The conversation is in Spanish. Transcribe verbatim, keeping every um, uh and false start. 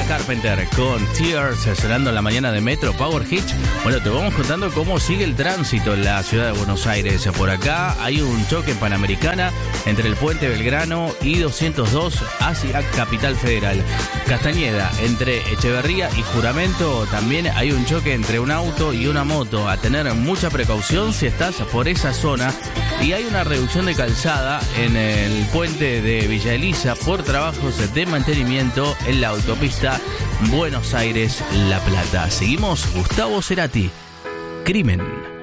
Carpenter con Tears sonando en la mañana de Metro Power Hits. Bueno, te vamos contando cómo sigue el tránsito en la ciudad de Buenos Aires. Por acá hay un choque en Panamericana entre el Puente Belgrano y doscientos dos hacia Capital Federal. Castañeda, entre Echeverría y Juramento, también hay un choque entre un auto y una moto. A tener mucha precaución si estás por esa zona. Y hay una reducción de calzada en el puente de Villa Elisa por trabajos de mantenimiento en la autopista Buenos Aires-La Plata. Seguimos, Gustavo Cerati, Crimen.